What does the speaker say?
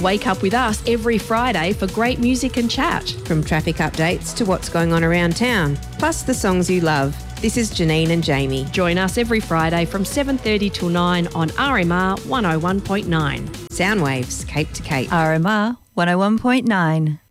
Wake up with us every Friday for great music and chat. From traffic updates to what's going on around town, plus the songs you love. This is Janine and Jamie. Join us every Friday from 7:30 till 9 on RMR 101.9. Sound waves, cape to cape. RMR 101.9.